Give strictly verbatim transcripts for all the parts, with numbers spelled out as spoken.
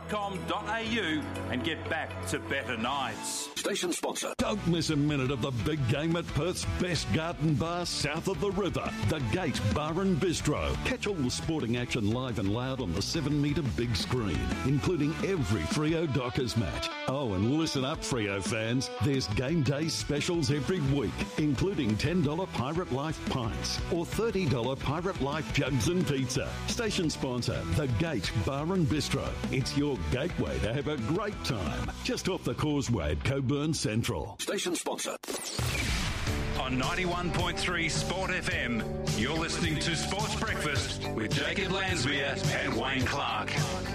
dot com dot a u and get back to better nights. Station sponsor. Don't miss a minute of the big game at Perth's best garden bar south of the river, the Gate Bar and Bistro. Catch all the sporting action live and loud on the seven metre big screen, including every Freo Dockers match. Oh, and listen up, Freo fans. There's game day specials every week, including ten dollars Pirate Life pints or thirty dollars Pirate Life jugs and pizza. Station sponsor, the Gate Bar and Bistro. It's your gateway to have a great time. Just off the causeway at Coburn Central. Station sponsor. On ninety-one point three Sport F M, you're listening to Sports Breakfast with Jacob Lansmere and Wayne Clark.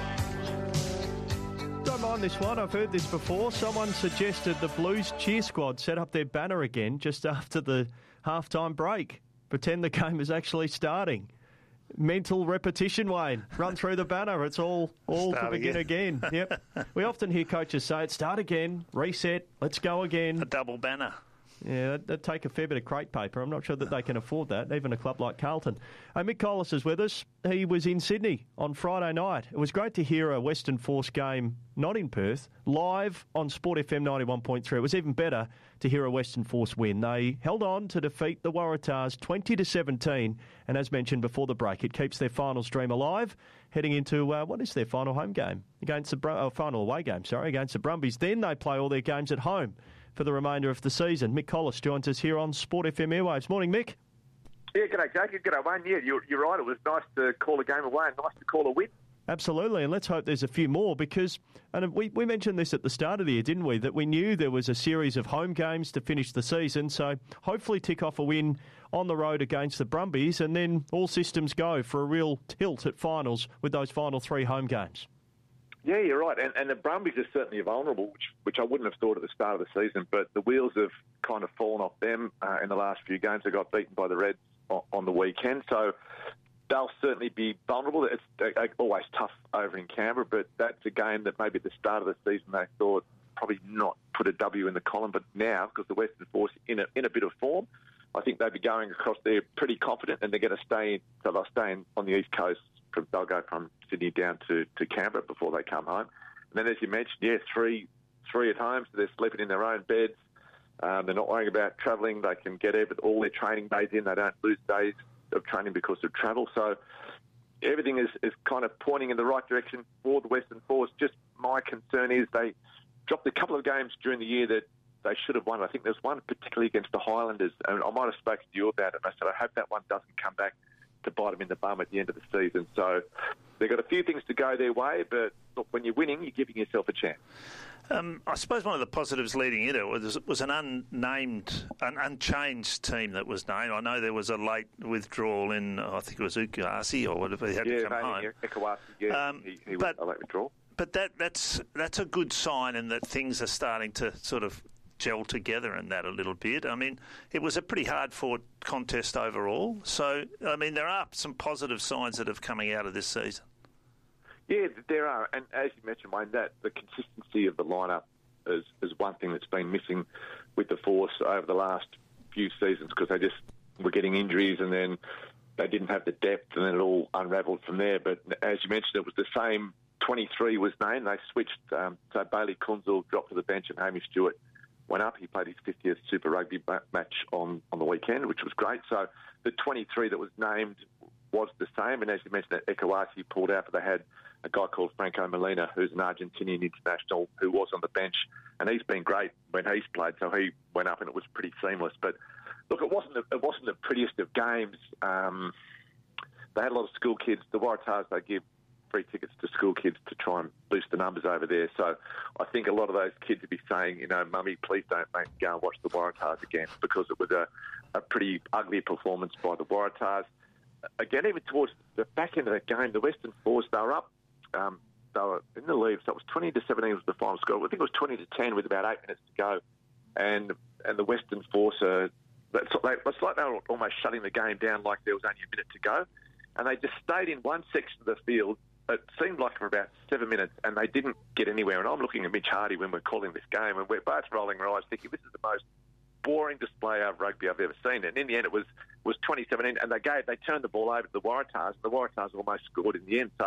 Don't mind this one. I've heard this before. Someone suggested the Blues cheer squad set up their banner again just after the halftime break. Pretend the game is actually starting. Mental repetition, Wayne. Run through the banner. It's all all Start to begin again. again. Yep. We often hear coaches say it, start again, reset, let's go again. A double banner. Yeah, that'd, that'd take a fair bit of crate paper. I'm not sure that they can afford that, even a club like Carlton. Uh, Mick Collis is with us. He was in Sydney on Friday night. It was great to hear a Western Force game, not in Perth, live on Sport F M ninety-one point three. It was even better to hear a Western Force win. They held on to defeat the Waratahs twenty to seventeen, and as mentioned before the break, it keeps their finals dream alive, heading into, uh, what is their final home game? Against the Br- oh, final away game, sorry, against the Brumbies. Then they play all their games at home for the remainder of the season. Mick Collis joins us here on Sport F M Airwaves. Morning, Mick. Yeah, g'day, Jacob. G'day, Wayne. Yeah, you're, you're right. It was nice to call a game away and nice to call a win. Absolutely, and let's hope there's a few more because, and we, we mentioned this at the start of the year, didn't we, that we knew there was a series of home games to finish the season, so hopefully tick off a win on the road against the Brumbies and then all systems go for a real tilt at finals with those final three home games. Yeah, you're right, and, and the Brumbies are certainly vulnerable, which, which I wouldn't have thought at the start of the season, but the wheels have kind of fallen off them uh, in the last few games. They got beaten by the Reds on, on the weekend, so they'll certainly be vulnerable. It's uh, always tough over in Canberra, but that's a game that maybe at the start of the season they thought probably not put a W in the column, but now, because the Western Force in a, in a bit of form, I think they'll be going across there pretty confident, and they're going to stay in, so they'll stay in, on the East Coast. From, they'll go from Sydney down to, to Canberra before they come home. And then, as you mentioned, yeah, three three at home, so they're sleeping in their own beds. Um, they're not worrying about travelling. They can get all their training days in. They don't lose days of training because of travel. So everything is, is kind of pointing in the right direction for the Western Force. Just my concern is they dropped a couple of games during the year that they should have won. I think there's one particularly against the Highlanders, and I might have spoken to you about it, and I said I hope that one doesn't come back to bite them in the bum at the end of the season. So they've got a few things to go their way, but look, when you're winning, you're giving yourself a chance. Um, I suppose one of the positives leading into it was, was an unnamed, an unchanged team that was named. I know there was a late withdrawal in, I think it was Ukasi or whatever, he had yeah, to come maybe, home. Ekawasi, yeah, um, he, he but, was a late withdrawal. But that, that's, that's a good sign, and that things are starting to sort of gel together in that a little bit. I mean, it was a pretty hard-fought contest overall. So, I mean, there are some positive signs that have coming out of this season. Yeah, there are. And as you mentioned, Wayne, that the consistency of the lineup is, is one thing that's been missing with the Force over the last few seasons, because they just were getting injuries and then they didn't have the depth, and then it all unravelled from there. But as you mentioned, it was the same twenty-three was named. They switched. Um, so Bailey Kunzel dropped to the bench and Hamish Stewart went up. He played his fiftieth Super Rugby match on, on the weekend, which was great. So the twenty-three that was named was the same. And as you mentioned, that Ekawasi pulled out, but they had a guy called Franco Molina, who's an Argentinian international, who was on the bench. And he's been great when he's played, so he went up and it was pretty seamless. But look, it wasn't the, it wasn't the prettiest of games. Um, they had a lot of school kids. The Waratahs, they give free tickets to school kids to try and boost the numbers over there. So I think a lot of those kids would be saying, you know, Mummy, please don't make me go and watch the Waratahs again, because it was a, a pretty ugly performance by the Waratahs. Again, even towards the back end of that game, the Western Force, they were up. Um, they were in the lead, so it was twenty to seventeen was the final score. I think it was twenty to ten with about eight minutes to go. And and the Western Force, uh, it's like they were almost shutting the game down like there was only a minute to go. And they just stayed in one section of the field. It seemed like for about seven minutes, and they didn't get anywhere. And I'm looking at Mitch Hardy when we're calling this game, and we're both rolling our eyes thinking, this is the most boring display of rugby I've ever seen. And in the end, it was was twenty seventeen, and they gave they turned the ball over to the Waratahs, and the Waratahs almost scored in the end. So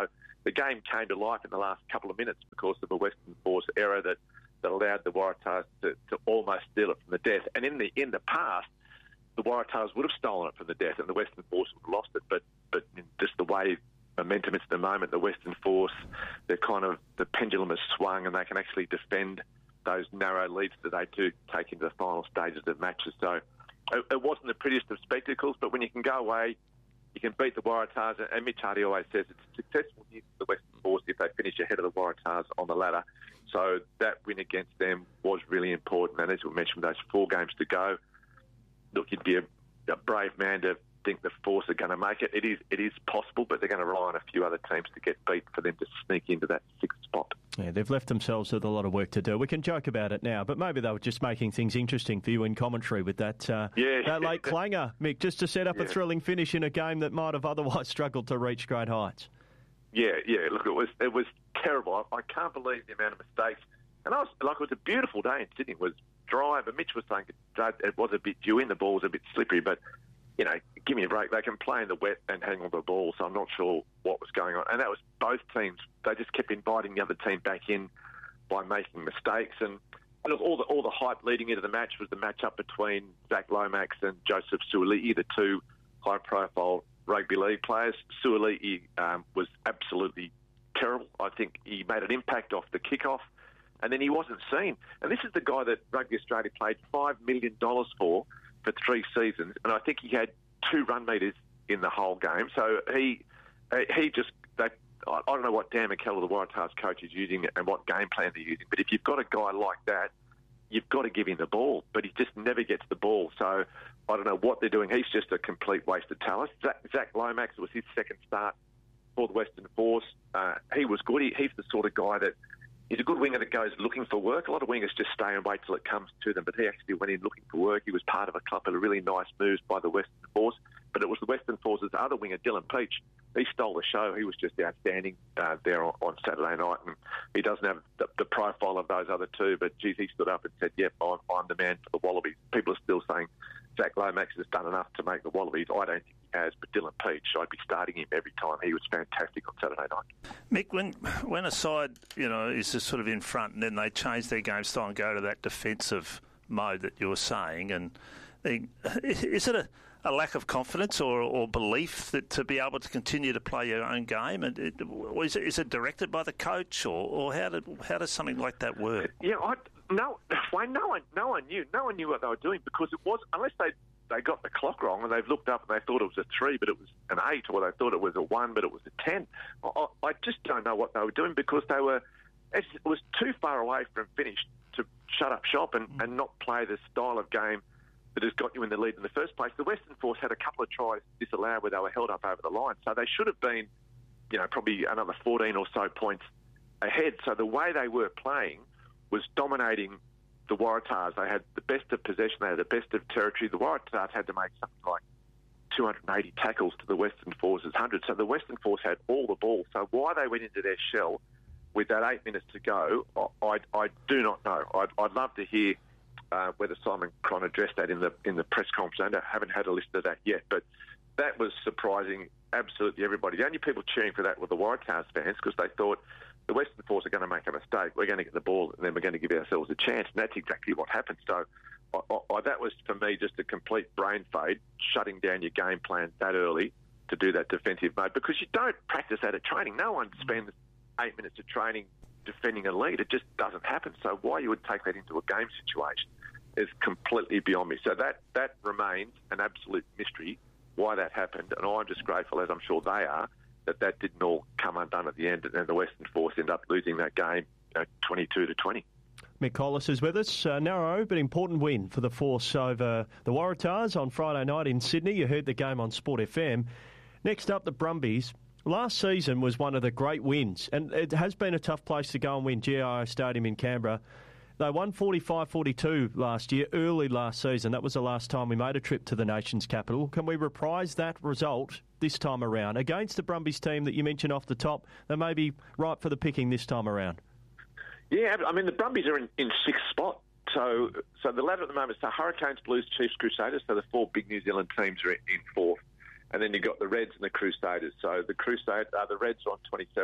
the game came to life in the last couple of minutes because of a Western Force error that, that allowed the Waratahs to, to almost steal it from the death. And in the in the past, the Waratahs would have stolen it from the death and the Western Force would have lost it. But but just the way momentum is at the moment, the Western Force, they're kind of, the pendulum has swung and they can actually defend those narrow leads that they do take into the final stages of matches. So it, it wasn't the prettiest of spectacles, but when you can go away, you can beat the Waratahs, and Mitch Hardy always says it's a successful year for the Western Force if they finish ahead of the Waratahs on the ladder. So that win against them was really important, and as we mentioned, with those four games to go, look, you'd be a, a brave man to think the Force are going to make it. It is it is possible, but they're going to rely on a few other teams to get beat for them to sneak into that sixth spot. Yeah, they've left themselves with a lot of work to do. We can joke about it now, but maybe they were just making things interesting for you in commentary with that uh, yeah. that late clanger, Mick, just to set up yeah. a thrilling finish in a game that might have otherwise struggled to reach great heights. Yeah, yeah. Look, it was it was terrible. I, I can't believe the amount of mistakes. And I was like, it was a beautiful day in Sydney. It was dry, but Mitch was saying it, it was a bit dewy and the ball was a bit slippery, but you know, give me a break. They can play in the wet and hang on the ball, so I'm not sure what was going on. And that was both teams. They just kept inviting the other team back in by making mistakes. And, and all the all the hype leading into the match was the matchup between Zach Lomax and Joseph Suoli'i, the two high-profile rugby league players. Suoli'i um, was absolutely terrible. I think he made an impact off the kickoff, and then he wasn't seen. And this is the guy that Rugby Australia paid five million dollars for, for three seasons, and I think he had two run meters in the whole game. So he he just, they, I don't know what Dan McKellar, the Waratahs coach, is using and what game plan they're using, but if you've got a guy like that, you've got to give him the ball, but he just never gets the ball. So I don't know what they're doing. He's just a complete waste of talent. Zach, Zach Lomax was his second start for the Western Force. Uh, he was good. He, he's the sort of guy that, he's a good winger that goes looking for work. A lot of wingers just stay and wait till it comes to them, but he actually went in looking for work. He was part of a couple of really nice moves by the Western Force, but it was the Western Force's other winger, Dylan Peach. He stole the show. He was just outstanding uh, there on, on Saturday night, and he doesn't have the, the profile of those other two, but geez, he stood up and said, yep, I'm, I'm the man for the Wallabies. People are still saying Zach Lomax has done enough to make the Wallabies. I don't think he has, but Dylan Peach, I'd be starting him every time. He was fantastic on Saturday night. Mick, when when a side, you know, is just sort of in front and then they change their game style and go to that defensive mode that you were saying, and they, is it a, a lack of confidence or, or belief that to be able to continue to play your own game? And it, is, it, is it directed by the coach, or, or how did how does something like that work? Yeah, I, no, Wayne, no one, no one knew, no one knew what they were doing, because it was, unless they they got the clock wrong and they've looked up and they thought it was a three, but it was an eight, or they thought it was a one, but it was a ten. I, I just don't know what they were doing, because they were, it was too far away from finished to shut up shop and, mm. and not play the style of game that has got you in the lead in the first place. The Western Force had a couple of tries disallowed where they were held up over the line, so they should have been, you know, probably another fourteen or so points ahead. So the way they were playing was dominating the Waratahs. They had the best of possession, they had the best of territory. The Waratahs had to make something like two hundred eighty tackles to the Western Force's one hundred. So the Western Force had all the ball. So why they went into their shell with that eight minutes to go, I, I do not know. I'd, I'd love to hear uh, whether Simon Cron addressed that in the in the press conference. I haven't had a list of that yet, but that was surprising absolutely everybody. The only people cheering for that were the Waratahs fans, because they thought the Western Force are going to make a mistake. We're going to get the ball and then we're going to give ourselves a chance. And that's exactly what happened. So I, I, that was, for me, just a complete brain fade, shutting down your game plan that early to do that defensive mode, because you don't practice that at training. No one spends eight minutes of training defending a lead. It just doesn't happen. So why you would take that into a game situation is completely beyond me. So that, that remains an absolute mystery, why that happened. And I'm just grateful, as I'm sure they are, that that didn't all come undone at the end, and the Western Force ended up losing that game, you know, twenty-two to twenty. Mick Collis is with us. A narrow but important win for the Force over the Waratahs on Friday night in Sydney. You heard the game on Sport F M. Next up, the Brumbies. Last season was one of the great wins, and it has been a tough place to go and win, G I O Stadium in Canberra. They won forty-five forty-two last year, early last season. That was the last time we made a trip to the nation's capital. Can we reprise that result this time around against the Brumbies team that you mentioned off the top? They may be ripe for the picking this time around. Yeah, I mean, the Brumbies are in, in sixth spot. So so the ladder at the moment is the Hurricanes, Blues, Chiefs, Crusaders. So the four big New Zealand teams are in, in fourth. And then you've got the Reds and the Crusaders. So the Crusade, uh, the Reds are on twenty-seven,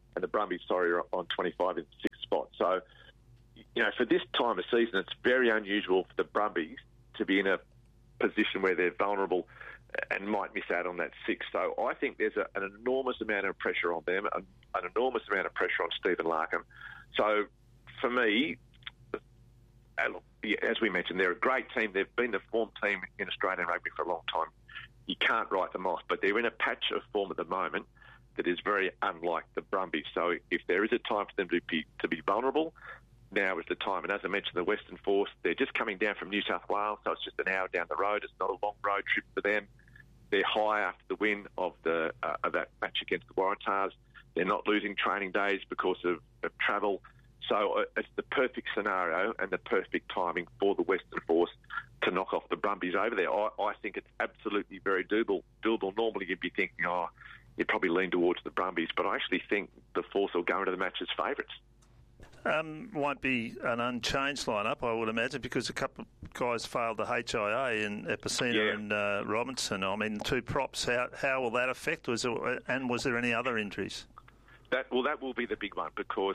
and the Brumbies, sorry, are on twenty-five in sixth spot. So, you know, for this time of season, it's very unusual for the Brumbies to be in a position where they're vulnerable and might miss out on that six. So I think there's a, an enormous amount of pressure on them, an, an enormous amount of pressure on Stephen Larkham. So for me, as we mentioned, they're a great team. They've been the form team in Australian rugby for a long time. You can't write them off, but they're in a patch of form at the moment that is very unlike the Brumbies. So if there is a time for them to be to be vulnerable, now is the time. And as I mentioned, the Western Force, they're just coming down from New South Wales, so it's just an hour down the road. It's not a long road trip for them. They're high after the win of the uh, of that match against the Waratahs. They're not losing training days because of, of travel. So uh, it's the perfect scenario and the perfect timing for the Western Force to knock off the Brumbies over there. I, I think it's absolutely very doable. doable. Normally you'd be thinking, oh, you'd probably lean towards the Brumbies, but I actually think the Force will go into the match as favourites. Um, won't be an unchanged lineup, I would imagine, because a couple of guys failed the H I A in Epicena yeah. and uh, Robinson. I mean, two props. How how will that affect? Was there, and was there any other injuries? That well, that will be the big one, because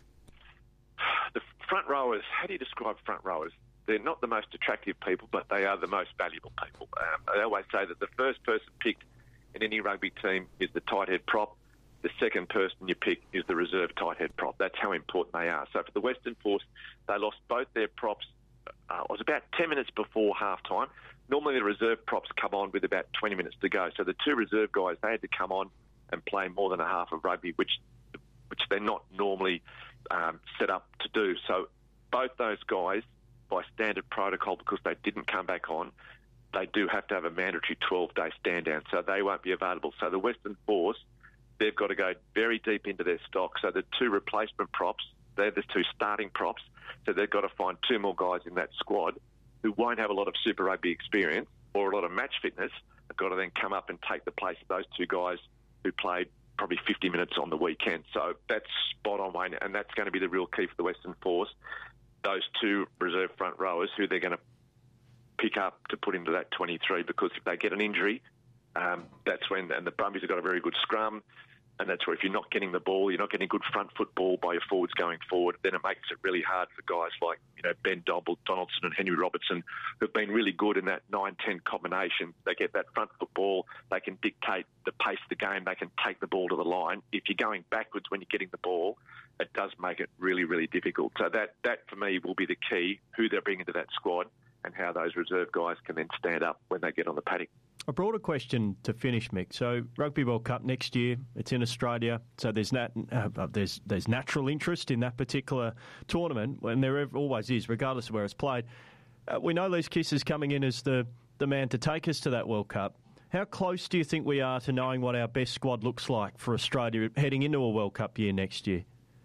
the front rowers. How do you describe front rowers? They're not the most attractive people, but they are the most valuable people. Um, I always say that the first person picked in any rugby team is the tight head prop. The second person you pick is the reserve tight head prop. That's how important they are. So for the Western Force, they lost both their props. Uh, it was about ten minutes before half time. Normally the reserve props come on with about twenty minutes to go. So the two reserve guys, they had to come on and play more than a half of rugby, which which they're not normally um, set up to do. So both those guys, by standard protocol, because they didn't come back on, they do have to have a mandatory twelve-day stand down. So they won't be available. So the Western Force, they've got to go very deep into their stock. So the two replacement props, they're the two starting props. So they've got to find two more guys in that squad who won't have a lot of Super Rugby experience or a lot of match fitness. They've got to then come up and take the place of those two guys who played probably fifty minutes on the weekend. So that's spot on, Wayne, and that's going to be the real key for the Western Force. Those two reserve front rowers who they're going to pick up to put into that twenty-three, because if they get an injury, um, that's when, and the Brumbies have got a very good scrum, and that's where if you're not getting the ball, you're not getting good front foot ball by your forwards going forward, then it makes it really hard for guys like, you know, Ben Dobble, Donaldson and Henry Robertson, who've been really good in that nine ten combination. They get that front foot ball, they can dictate the pace of the game, they can take the ball to the line. If you're going backwards when you're getting the ball, it does make it really, really difficult. So that, that for me, will be the key, who they're bringing to that squad and how those reserve guys can then stand up when they get on the paddock. A broader question to finish, Mick. So, Rugby World Cup next year, it's in Australia. So there's nat- uh, there's there's natural interest in that particular tournament, and there always is, regardless of where it's played. Uh, we know Lee Kiss is coming in as the, the man to take us to that World Cup. How close do you think we are to knowing what our best squad looks like for Australia heading into a World Cup year next year?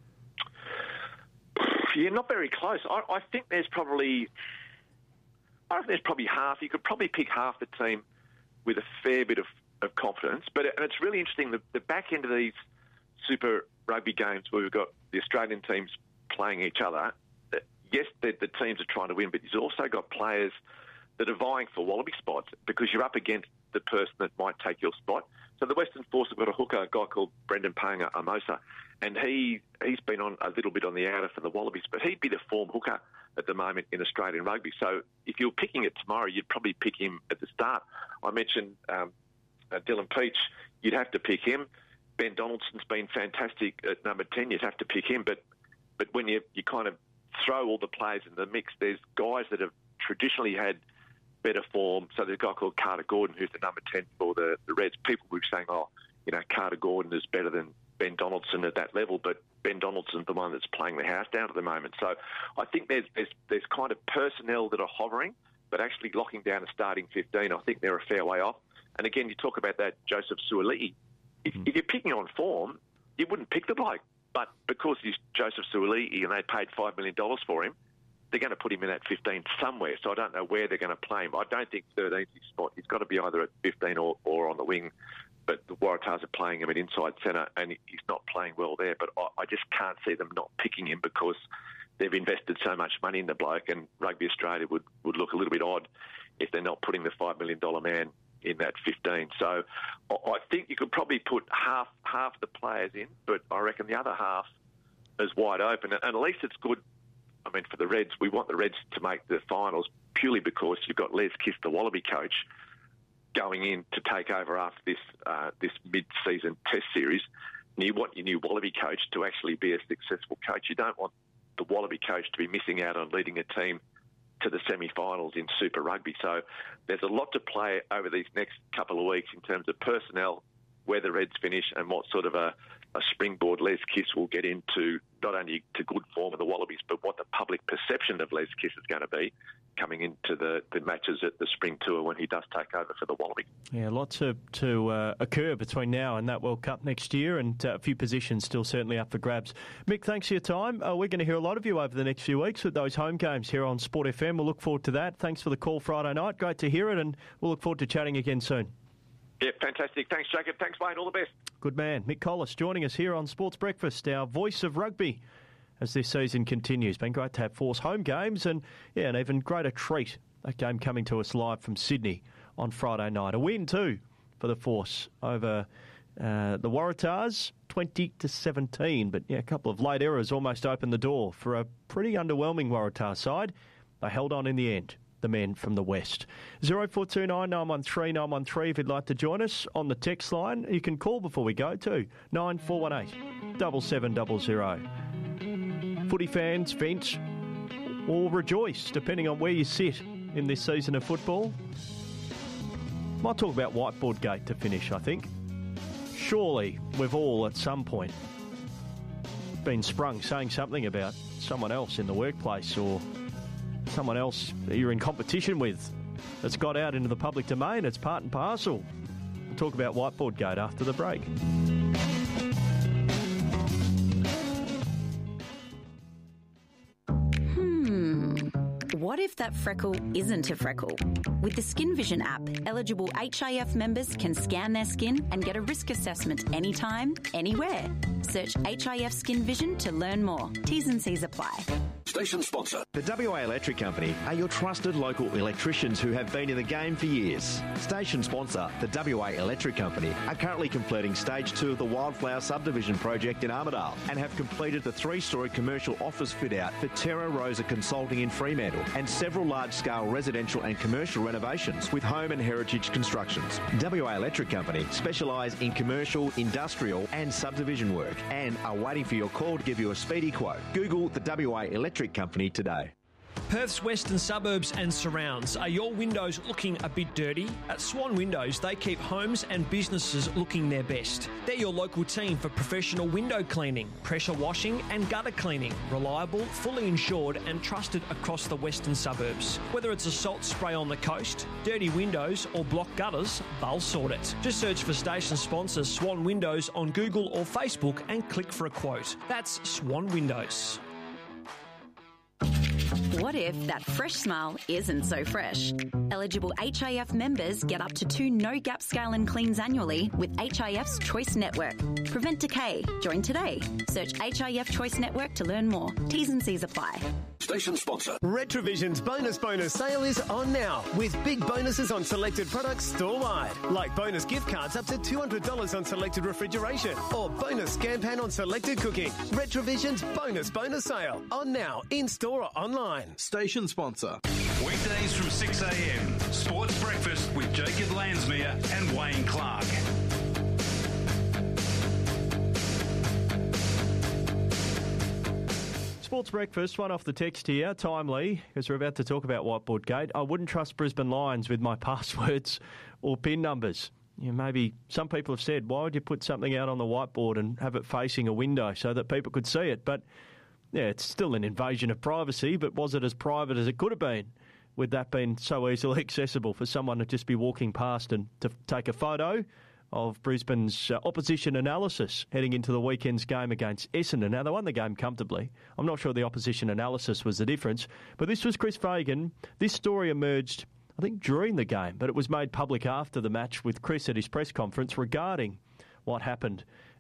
Yeah, not very close. I, I think there's probably, I think there's probably half. You could probably pick half the team with a fair bit of, of confidence. But and it's really interesting, the, the back end of these Super Rugby games where we've got the Australian teams playing each other, that, yes, the, the teams are trying to win, but you've also got players that are vying for Wallaby spots because you're up against the person that might take your spot. So the Western Force have got a hooker, a guy called Brendan Paenga Amosa, and he, he's been on a little bit on the outer for the Wallabies, but he'd be the form hooker at the moment in Australian rugby. So if you're picking it tomorrow, you'd probably pick him at the start. I mentioned um, uh, Dylan Peach. You'd have to pick him. Ben Donaldson's been fantastic at number ten. You'd have to pick him. But but when you, you kind of throw all the players in the mix, there's guys that have traditionally had better form. So there's a guy called Carter Gordon, who's the number ten for the, the Reds. People were saying, oh, you know, Carter Gordon is better than Ben Donaldson at that level, but Ben Donaldson's the one that's playing the house down at the moment. So I think there's there's, there's kind of personnel that are hovering, but actually locking down a starting fifteen, I think they're a fair way off. And again, you talk about that Joseph Suaalii. If, mm-hmm. if you're picking on form, you wouldn't pick the bloke. But because he's Joseph Suaalii and they paid five million dollars for him, they're going to put him in at fifteen somewhere. So I don't know where they're going to play him. I don't think thirteen's his spot. He's got to be either at fifteen or, or on the wing. But the Waratahs are playing him at inside centre, and he's not playing well there. But I, I just can't see them not picking him because they've invested so much money in the bloke, and Rugby Australia would, would look a little bit odd if they're not putting the five million dollars man in that fifteen. So I think you could probably put half half the players in, but I reckon the other half is wide open. And at least it's good. I mean, for the Reds, we want the Reds to make the finals purely because you've got Les Kiss, the Wallaby coach, going in to take over after this uh, this mid-season test series. And you want your new Wallaby coach to actually be a successful coach. You don't want the Wallaby coach to be missing out on leading a team to the semi-finals in Super Rugby. So there's a lot to play over these next couple of weeks in terms of personnel, where the Reds finish, and what sort of a, a springboard Les Kiss will get into, not only to good form of the Wallabies, but what the public perception of Les Kiss is going to be coming into the, the matches at the Spring Tour when he does take over for the Wallaby. Yeah, lots to, to uh, occur between now and that World Cup next year, and uh, a few positions still certainly up for grabs. Mick, thanks for your time. Uh, we're going to hear a lot of you over the next few weeks with those home games here on Sport F M. We'll look forward to that. Thanks for the call Friday night. Great to hear it, and we'll look forward to chatting again soon. Yeah, fantastic. Thanks, Jacob. Thanks, Wayne. All the best. Good man. Mick Collis joining us here on Sports Breakfast, our voice of rugby as this season continues. Been great to have Force home games, and yeah, an even greater treat, that game coming to us live from Sydney on Friday night. A win too for the Force over uh, the Waratahs, twenty to seventeen. But yeah, a couple of late errors almost opened the door for a pretty underwhelming Waratah side. They held on in the end, the men from the West. oh four two nine, nine one three, nine one three if you'd like to join us on the text line. You can call before we go too, nine four one eight, seven seven zero zero. Footy fans, vent or rejoice, depending on where you sit in this season of football. Might talk about Whiteboard Gate to finish, I think. Surely we've all at some point been sprung saying something about someone else in the workplace or someone else that you're in competition with that's got out into the public domain. It's part and parcel. We'll talk about Whiteboard Gate after the break. What if that freckle isn't a freckle? With the Skin Vision app, eligible H I F members can scan their skin and get a risk assessment anytime, anywhere. Search H I F Skin Vision to learn more. T's and C's apply. Station sponsor. The W A Electric Company are your trusted local electricians who have been in the game for years. Station sponsor, the W A Electric Company, are currently completing stage two of the Wildflower Subdivision project in Armidale and have completed the three-storey commercial office fit-out for Terra Rosa Consulting in Fremantle and several large-scale residential and commercial renovations with home and heritage constructions. W A Electric Company specialise in commercial, industrial and subdivision work and are waiting for your call to give you a speedy quote. Google the W A Electric Company today. Perth's western suburbs and surrounds. Are your windows looking a bit dirty? At Swan Windows, they keep homes and businesses looking their best. They're your local team for professional window cleaning, pressure washing and gutter cleaning. Reliable, fully insured and trusted across the western suburbs. Whether it's a salt spray on the coast, dirty windows or blocked gutters, they'll sort it. Just search for station sponsors Swan Windows on Google or Facebook and click for a quote. That's Swan Windows. What if that fresh smile isn't so fresh? Eligible H I F members get up to two no-gap scale and cleans annually with H I F's Choice Network. Prevent decay. Join today. Search H I F Choice Network to learn more. T's and C's apply. Station sponsor. Retrovision's bonus bonus sale is on now with big bonuses on selected products store-wide. Like bonus gift cards up to two hundred dollars on selected refrigeration or bonus scan pan on selected cooking. Retrovision's bonus bonus sale on now in-store or online. Station sponsor. Weekdays from six a.m. Sports Breakfast with Jacob Landsmere and Wayne Clark. Sports Breakfast, one off the text here, timely, because we're about to talk about Whiteboard Gate. I wouldn't trust Brisbane Lions with my passwords or PIN numbers. You know, maybe some people have said, why would you put something out on the whiteboard and have it facing a window so that people could see it? But yeah, it's still an invasion of privacy, but was it as private as it could have been with that being so easily accessible for someone to just be walking past and to take a photo of Brisbane's uh, opposition analysis heading into the weekend's game against Essendon? Now, they won the game comfortably. I'm not sure the opposition analysis was the difference, but this was Chris Fagan. This story emerged, I think, during the game, but it was made public after the match with Chris at his press conference regarding what happened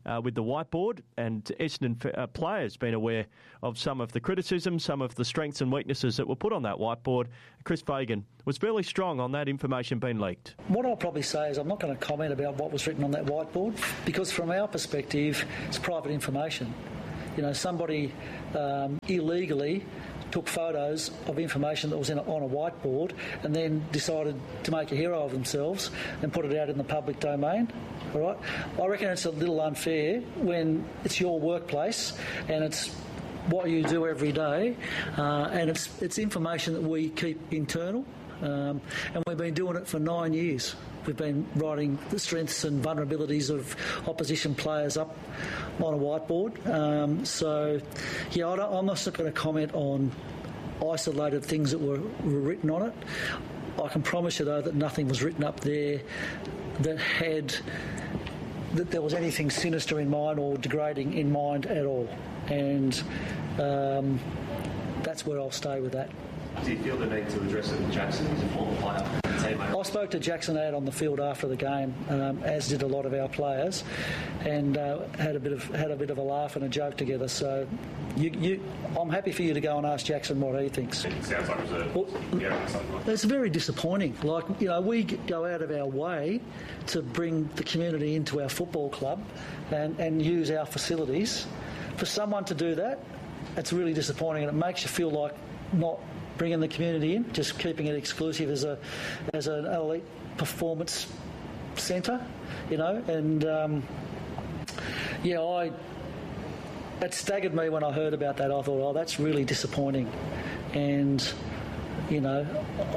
uh, with the whiteboard, and Essendon uh, players been aware of some of the criticism, some of the strengths and weaknesses that were put on that whiteboard. Chris Fagan was fairly strong on that information being leaked. What I'll probably say is I'm not going to comment about what was written on that whiteboard, because from our perspective, it's private information. You know, somebody um, illegally took photos of information that was in a, on a whiteboard and then decided to make a hero of themselves and put it out in the public domain. All right? I reckon it's a little unfair when it's your workplace and it's what you do every day, uh, and it's it's information that we keep internal, um, and we've been doing it for nine years. We've been writing the strengths and vulnerabilities of opposition players up on a whiteboard. Um, so, yeah, I don't, I'm not going to comment on isolated things that were, were written on it. I can promise you, though, that nothing was written up there that had that there was anything sinister in mind or degrading in mind at all. And um, that's where I'll stay with that. Do you feel the need to address it with Jackson? He's a former player. I spoke to Jackson out on the field after the game, um, as did a lot of our players, and uh, had a bit of had a bit of a laugh and a joke together. So, you, you, I'm happy for you to go and ask Jackson what he thinks. It sounds like it was a, yeah, something like that. It's very disappointing. Like, you know, we go out of our way to bring the community into our football club and, and use our facilities. For someone to do that, it's really disappointing, and it makes you feel like not bringing the community in, just keeping it exclusive as a as an elite performance centre, you know. And um, yeah, I it staggered me when I heard about that. I thought, oh, that's really disappointing. And you know,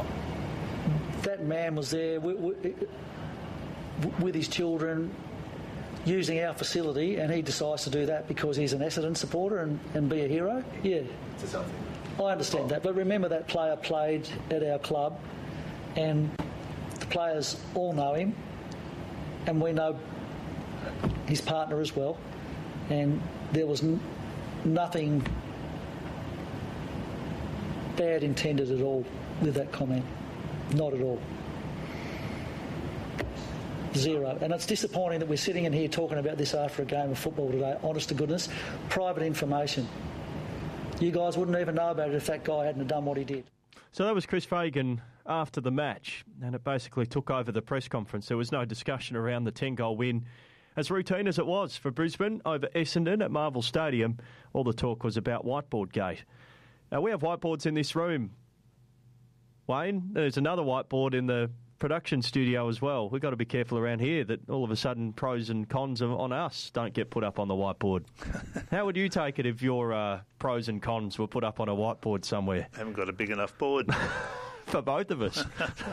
that man was there with, with his children, using our facility, and he decides to do that because he's an Essendon supporter and, and be a hero. Yeah. To something. I understand that, but remember that player played at our club, and the players all know him, and we know his partner as well, and there was n- nothing bad intended at all with that comment. Not at all. Zero. And it's disappointing that we're sitting in here talking about this after a game of football today. Honest to goodness, private information. You guys wouldn't even know about it if that guy hadn't done what he did. So that was Chris Fagan after the match, and it basically took over the press conference. There was no discussion around the ten-goal win. As routine as it was for Brisbane over Essendon at Marvel Stadium, all the talk was about Whiteboard Gate. Now, we have whiteboards in this room. Wayne, there's another whiteboard in the production studio as well. We've got to be careful around here that all of a sudden pros and cons on us don't get put up on the whiteboard. How would you take it if your uh, pros and cons were put up on a whiteboard somewhere? Haven't got a big enough board. For both of us.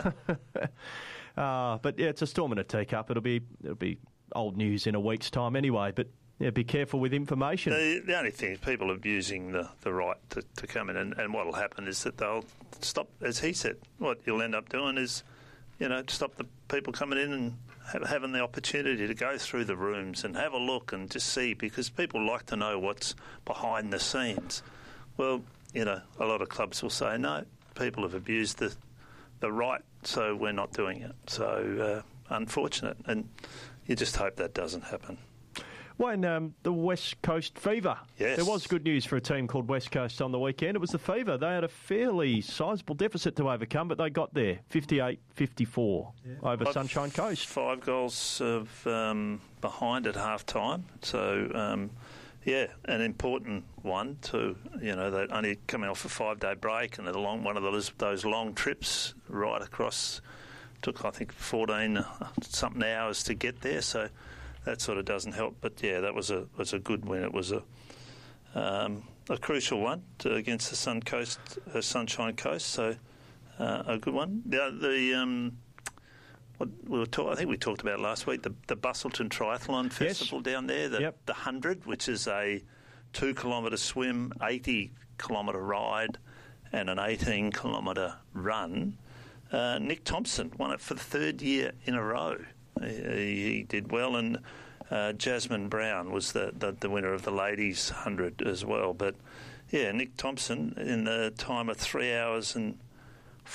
uh, but yeah, it's a storm in a teacup. It'll be it'll be old news in a week's time anyway, but yeah, be careful with information. The, the only thing is people abusing the, the right to, to come in, and, and what will happen is that they'll stop, as he said, what you'll end up doing is, you know, stop the people coming in and have, having the opportunity to go through the rooms and have a look and just see, because people like to know what's behind the scenes. Well, you know, a lot of clubs will say, no, people have abused the the right, so we're not doing it. So, uh, unfortunate, and you just hope that doesn't happen. When um, the West Coast Fever. Yes. There was good news for a team called West Coast on the weekend. It was the Fever. They had a fairly sizable deficit to overcome, but they got there, fifty-eight fifty-four yeah. over five, Sunshine Coast. Five goals of, um, behind at half-time. So, um, yeah, an important one too. You know, they're only coming off a five-day break, and a long, one of those, those long trips right across, took, I think, fourteen something hours to get there, so that sort of doesn't help, but yeah, that was a was a good win. It was a um, a crucial one to, against the Sun Coast, uh, Sunshine Coast. So uh, a good one. The, the um, what we were talk, I think we talked about last week, the, the Bustleton Triathlon Festival yes. down there, the, yep. the hundred, which is a two kilometre swim, eighty kilometre ride, and an eighteen kilometre run. Uh, Nick Thompson won it for the third year in a row. He, he did well, and uh, Jasmine Brown was the, the, the winner of the ladies' hundred as well. But yeah, Nick Thompson in the time of three hours and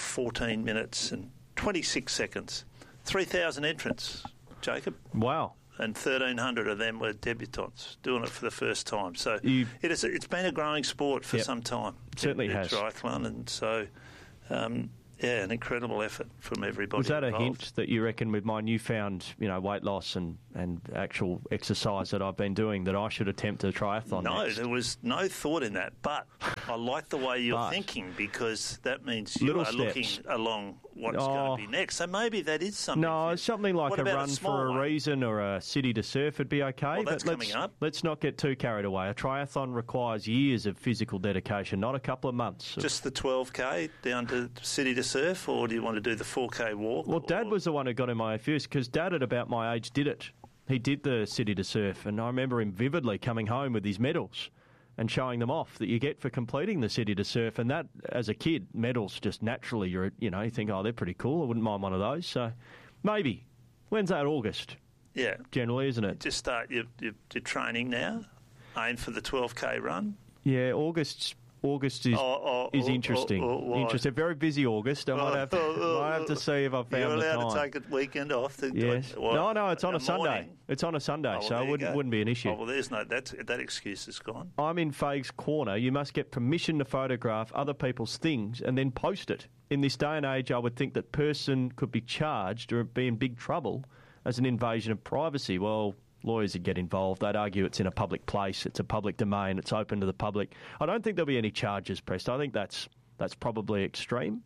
fourteen minutes and twenty-six seconds, three thousand entrants. Jacob, wow, and thirteen hundred of them were debutants doing it for the first time. So you, it is, it's been a growing sport for yep, some time. Certainly in, in has. Triathlon, and so... Um, Yeah, an incredible effort from everybody. Was that involved. a hint that you reckon with my newfound, you know, weight loss and, and actual exercise that I've been doing that I should attempt a triathlon No, next? there was no thought in that. But I like the way you're But, thinking, because that means you little are steps. looking along what's Oh. going to be next. So maybe that is something. No, for- it's something like What a about run small for a one? reason or a city to surf would be okay. Well, that's but let's, coming up. let's not get too carried away. A triathlon requires years of physical dedication, not a couple of months. Just the twelve K down to city to surf, or do you want to do the four K walk? Well, Dad was the one who got in my first, because Dad at about my age did it. He did the city to surf, and I remember him vividly coming home with his medals and showing them off that you get for completing the city to surf. And that, as a kid, medals just naturally, you're, you know, you think, oh, they're pretty cool. I wouldn't mind one of those. So maybe. When's that? August? Yeah. Generally, isn't it? Just start your, your, your training now. Aim for the twelve K run. Yeah, August. August is Oh, oh, is oh, interesting. oh, oh, why? Interesting. Very busy August. I might have to, Oh, oh, might have to see if I've found You're the time. allowed to take a weekend off. To, Yes. what, no, no, it's on a, a Sunday. morning? It's on a Sunday, Oh, well, so there it you wouldn't, go. wouldn't be an issue. Oh, well, there's no that that excuse is gone. I'm in Faig's corner. You must get permission to photograph other people's things and then post it. In this day and age, I would think that person could be charged or be in big trouble as an invasion of privacy. Well, lawyers would get involved. They'd argue it's in a public place, it's a public domain, it's open to the public. I don't think there'll be any charges pressed. I think that's that's probably extreme.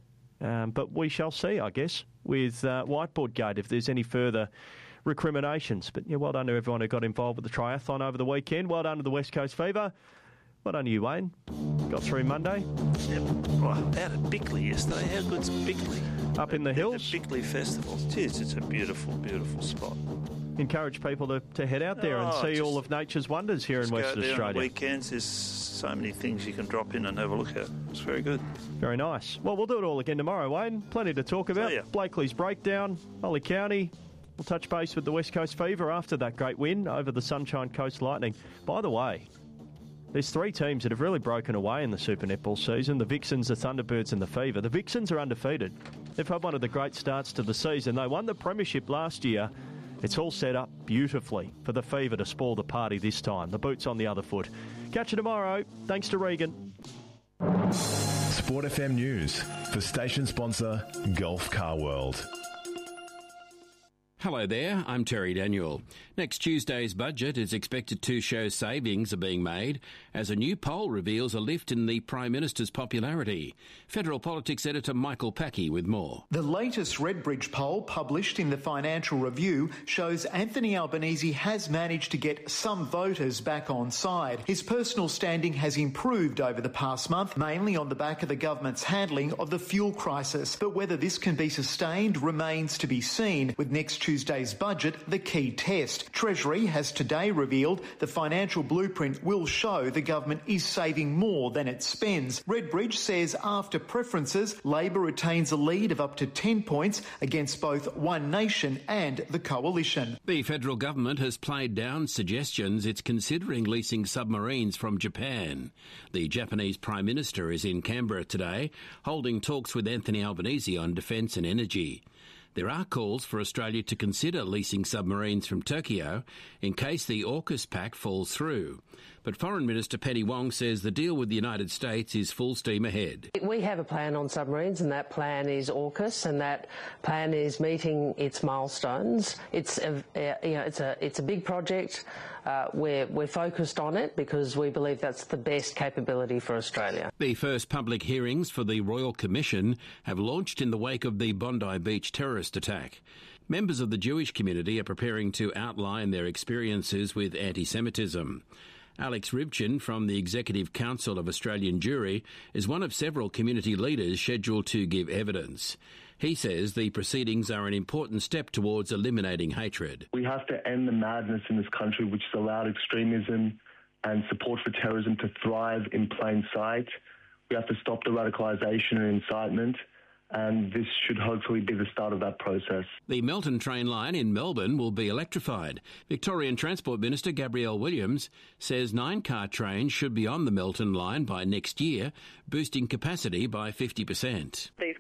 Um, but we shall see, I guess, with uh, Whiteboard Gate, if there's any further recriminations. But yeah, well done to everyone who got involved with the triathlon over the weekend. Well done to the West Coast Fever. Well done to you, Wayne. Got through Monday. Yep. Well, out at Bickley yesterday. How good's Bickley? Up in the The hills. Bickley Festival. Jeez, it's a beautiful, beautiful spot. Encourage people to, to head out there and Oh, see just- all of nature's wonders here in Just Western go there on Australia. the weekends. There's so many things you can drop in and have a look at. It's very good. Very nice. Well, we'll do it all again tomorrow, Wayne. Plenty to talk about. See ya. Blakely's breakdown, Molly County. We'll touch base with the West Coast Fever after that great win over the Sunshine Coast Lightning. By the way, there's three teams that have really broken away in the Super Netball season. The Vixens, the Thunderbirds and the Fever. The Vixens are undefeated. They've had one of the great starts to the season. They won the premiership last year. It's all set up beautifully for the Fever to spoil the party this time. The boot's on the other foot. Catch you tomorrow. Thanks to Regan. Sport F M News for station sponsor Gulf Car World. Hello there, I'm Terry Daniel. Next Tuesday's budget is expected to show savings are being made as a new poll reveals a lift in the Prime Minister's popularity. Federal Politics editor Michael Packey with more. The latest Redbridge poll published in the Financial Review shows Anthony Albanese has managed to get some voters back on side. His personal standing has improved over the past month, mainly on the back of the government's handling of the fuel crisis. But whether this can be sustained remains to be seen, with next Tuesday's budget the key test. Treasury has today revealed the financial blueprint will show the government is saving more than it spends. Redbridge says after preferences, Labor retains a lead of up to ten points against both One Nation and the Coalition. The federal government has played down suggestions it's considering leasing submarines from Japan. The Japanese Prime Minister is in Canberra today, holding talks with Anthony Albanese on defence and energy. There are calls for Australia to consider leasing submarines from Tokyo in case the AUKUS pact falls through. But Foreign Minister Penny Wong says the deal with the United States is full steam ahead. We have a plan on submarines, and that plan is AUKUS, and that plan is meeting its milestones. It's a, you know, it's a it's a big project. Uh, we're we're focused on it because we believe that's the best capability for Australia. The first public hearings for the Royal Commission have launched in the wake of the Bondi Beach terrorist attack. Members of the Jewish community are preparing to outline their experiences with anti-Semitism. Alex Rivchin from the Executive Council of Australian Jewry is one of several community leaders scheduled to give evidence. He says the proceedings are an important step towards eliminating hatred. We have to end the madness in this country which has allowed extremism and support for terrorism to thrive in plain sight. We have to stop the radicalisation and incitement, and this should hopefully be the start of that process. The Melton train line in Melbourne will be electrified. Victorian Transport Minister Gabrielle Williams says nine-car trains should be on the Melton line by next year, boosting capacity by fifty percent. These western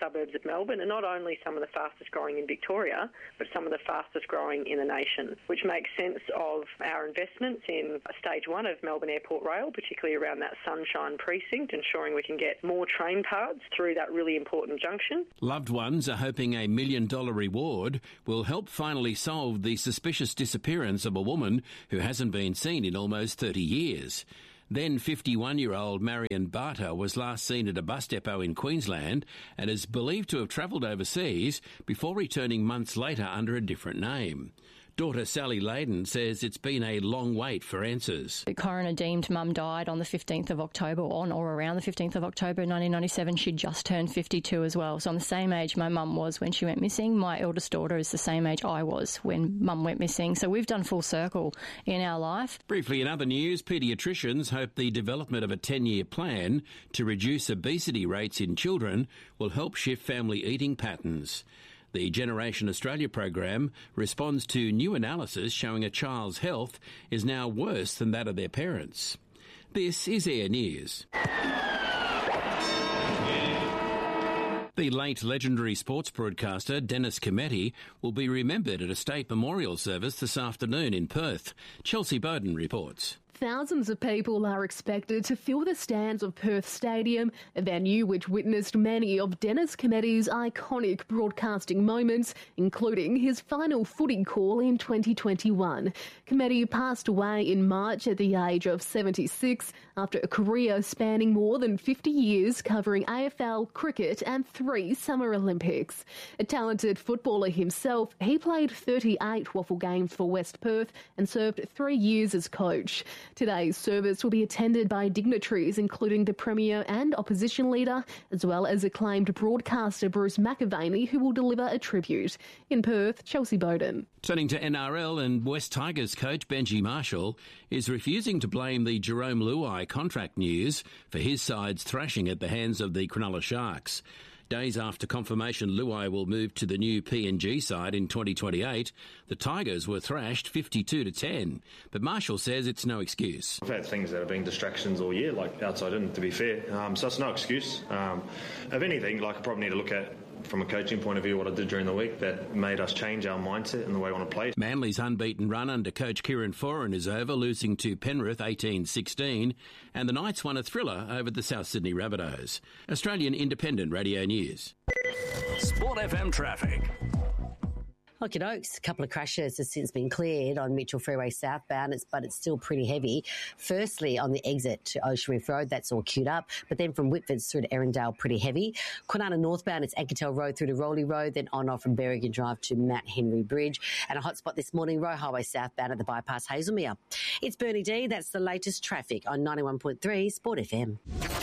suburbs of Melbourne are not only some of the fastest growing in Victoria, but some of the fastest growing in the nation, which makes sense of our investments in stage one of Melbourne Airport Rail, particularly around that Sunshine precinct, ensuring we can get more train paths through that really important junction. Loved ones are hoping a million dollar reward will help finally solve the suspicious disappearance of a woman who hasn't been seen in almost thirty years. Then fifty-one-year-old Marion Barter was last seen at a bus depot in Queensland and is believed to have travelled overseas before returning months later under a different name. Daughter Sally Layden says it's been a long wait for answers. The coroner deemed Mum died on the fifteenth of October, on or around the fifteenth of October nineteen ninety-seven. She'd just turned fifty-two as well. So I'm the same age my mum was when she went missing. My eldest daughter is the same age I was when Mum went missing. So we've done full circle in our life. Briefly in other news, paediatricians hope the development of a ten-year plan to reduce obesity rates in children will help shift family eating patterns. The Generation Australia program responds to new analysis showing a child's health is now worse than that of their parents. This is Air News. The late legendary sports broadcaster Dennis Cometti will be remembered at a state memorial service this afternoon in Perth. Chelsea Bowden reports. Thousands of people are expected to fill the stands of Perth Stadium, a venue which witnessed many of Dennis Cometti's iconic broadcasting moments, including his final footy call in twenty twenty-one. Cometti passed away in March at the age of seventy-six after a career spanning more than fifty years covering A F L, cricket and three Summer Olympics. A talented footballer himself, he played thirty-eight waffle games for West Perth and served three years as coach. Today's service will be attended by dignitaries including the Premier and Opposition Leader, as well as acclaimed broadcaster Bruce McAvaney, who will deliver a tribute. In Perth, Chelsea Bowden. Turning to N R L, and West Tigers coach Benji Marshall is refusing to blame the Jerome Luai contract news for his side's thrashing at the hands of the Cronulla Sharks. Days after confirmation Luai will move to the new P N G side in twenty twenty-eight, the Tigers were thrashed fifty-two to ten. But Marshall says it's no excuse. I've had things that have been distractions all year, like outside in, to be fair. Um, so it's no excuse. Um, if anything, like I probably need to look at, from a coaching point of view, what I did during the week that made us change our mindset and the way we want to play. Manly's unbeaten run under coach Kieran Foran is over, losing to Penrith eighteen sixteen, and the Knights won a thriller over the South Sydney Rabbitohs. Australian Independent Radio News. Sport F M traffic. Okie dokes, a couple of crashes has since been cleared on Mitchell Freeway southbound, it's, but it's still pretty heavy. Firstly, on the exit to Ocean Reef Road, that's all queued up, but then from Whitfords through to Erindale, pretty heavy. Kwinana northbound, it's Anketel Road through to Rowley Road, then on off from Berrigan Drive to Mount Henry Bridge. And a hotspot this morning, Roe Highway southbound at the bypass Hazelmere. It's Bernie D, that's the latest traffic on ninety-one point three Sport F M.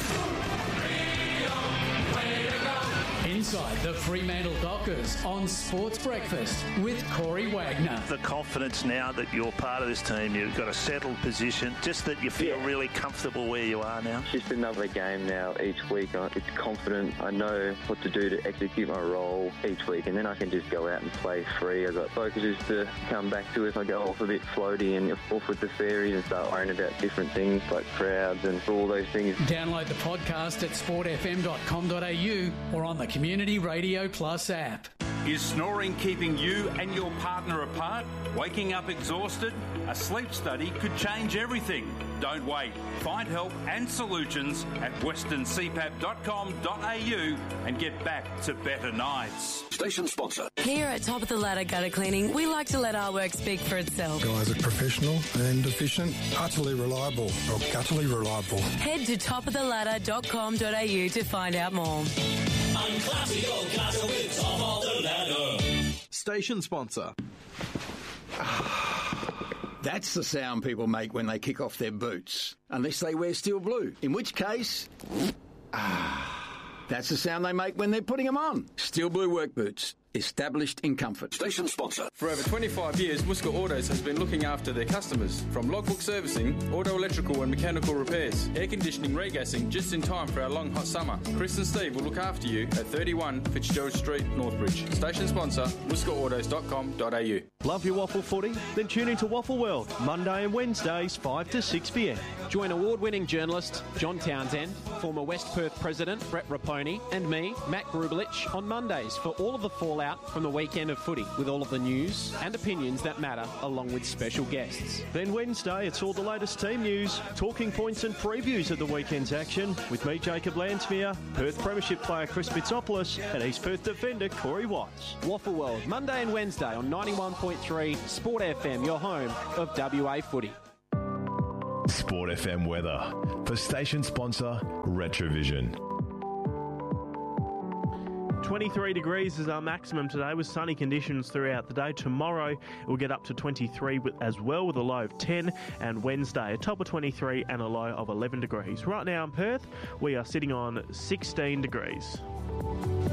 Inside the Fremantle Dockers on Sports Breakfast with Corey Wagner. The confidence now that you're part of this team, you've got a settled position, just that you feel yeah. really comfortable where you are now. It's just another game now each week. It's confident. I know what to do to execute my role each week, and then I can just go out and play free. I've got focuses to come back to if I go off a bit floaty and off with the fairies and start worrying about different things like crowds and all those things. Download the podcast at sport f m dot com dot a u or on the Community Radio Plus app. Is snoring keeping you and your partner apart? Waking up exhausted? A sleep study could change everything. Don't wait. Find help and solutions at western c pap dot com dot a u and get back to better nights. Station sponsor. Here at Top of the Ladder Gutter Cleaning, we like to let our work speak for itself. Guys are professional and efficient, utterly reliable, or gutterly reliable. Head to top of the ladder dot com dot a u to find out more. Unclassical gutter with Top of the Ladder. Station sponsor. That's the sound people make when they kick off their boots, unless they wear steel blue, in which case, ah, that's the sound they make when they're putting them on. Steel blue work boots. established in comfort. Station sponsor. For over twenty-five years, Muska Autos has been looking after their customers. From logbook servicing, auto electrical and mechanical repairs, air conditioning, regassing, just in time for our long hot summer. Chris and Steve will look after you at thirty-one Fitzgerald Street, Northbridge. Station sponsor, muska autos dot com dot a u. Love your waffle footy? Then tune into Waffle World, Monday and Wednesdays, five to six p m. Join award-winning journalist John Townsend, former West Perth President Brett Raponi, and me, Matt Grubelich, on Mondays for all of the fallout from the weekend of footy, with all of the news and opinions that matter, along with special guests. Then Wednesday, it's all the latest team news, talking points and previews of the weekend's action with me, Jacob Lansmere, Perth Premiership player Chris Bitsopoulos, and East Perth defender Corey Watts. Waffle World, Monday and Wednesday on ninety-one point three Sport F M, your home of W A footy. Sport F M weather for station sponsor Retrovision. twenty-three degrees is our maximum today with sunny conditions throughout the day. Tomorrow we'll get up to twenty-three as well with a low of ten, and Wednesday a top of twenty-three and a low of eleven degrees. Right now in Perth we are sitting on sixteen degrees.